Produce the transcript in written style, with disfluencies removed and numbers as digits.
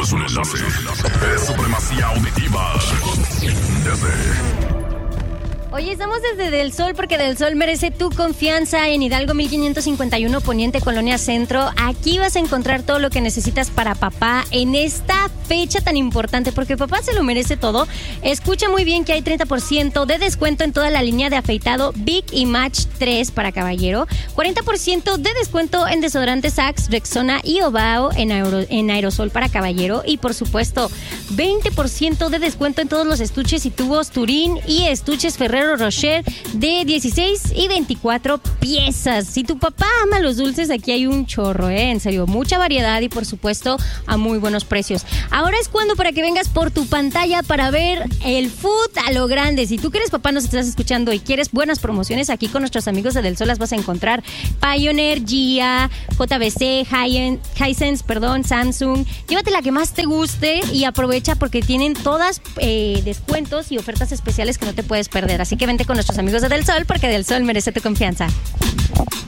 es un enlace. Es supremacía auditiva. Oye, estamos desde Del Sol porque Del Sol merece tu confianza en Hidalgo 1551 Poniente, Colonia Centro. Aquí vas a encontrar todo lo que necesitas para papá en esta fecha tan importante porque papá se lo merece todo. Escucha muy bien que hay 30% de descuento en toda la línea de afeitado Big y Match 3 para caballero, 40% de descuento en desodorantes Axe, Rexona y Ovao en aerosol para caballero y por supuesto 20% de descuento en todos los estuches y tubos Turín y estuches Ferrero Rocher de 16 y 24 piezas. Si tu papá ama los dulces, aquí hay un chorro, en serio, mucha variedad y por supuesto a muy buenos precios. Ahora es cuando para que vengas por tu pantalla para ver el food a lo grande. Si tú que eres papá nos estás escuchando y quieres buenas promociones, aquí con nuestros amigos de Del Sol las vas a encontrar. Pioneer, Gia, JBC, Hisense, Samsung. Llévate la que más te guste y aprovecha porque tienen todas descuentos y ofertas especiales que no te puedes perder. Así que vente con nuestros amigos de Del Sol porque Del Sol merece tu confianza.